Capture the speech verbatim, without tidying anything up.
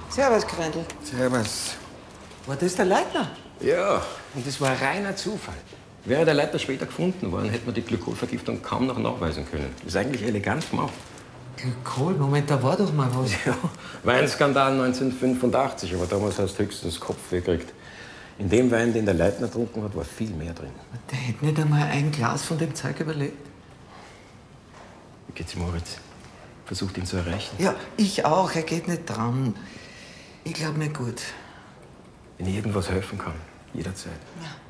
Servus, Grendel. Servus. War das der Leitner? Ja, und das war ein reiner Zufall. Wäre der Leiter später gefunden worden, hätte man die Glykolvergiftung kaum noch nachweisen können. Das ist eigentlich elegant gemacht. Glykol? Moment, da war doch mal was. Ja, Weinskandal neunzehnhundertfünfundachtzig, aber damals hast du höchstens Kopfweh gekriegt. In dem Wein, den der Leitner getrunken hat, war viel mehr drin. Der hätte nicht einmal ein Glas von dem Zeug überlebt. Wie geht's Moritz? Versucht ihn zu erreichen. Ja, ich auch. Er geht nicht dran. Ich glaube nicht gut. Wenn ich irgendwas helfen kann, jederzeit. Ja.